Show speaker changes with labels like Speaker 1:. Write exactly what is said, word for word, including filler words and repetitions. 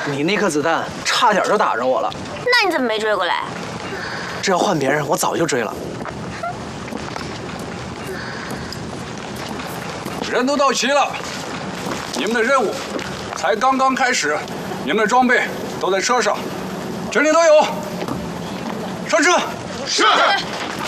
Speaker 1: 你那颗子弹差点就打着我了。
Speaker 2: 那你怎么没追过来？
Speaker 1: 这要换别人，我早就追了。
Speaker 3: 人都到齐了，你们的任务才刚刚开始，你们的装备都在车上，全体都有，上车。
Speaker 4: 是。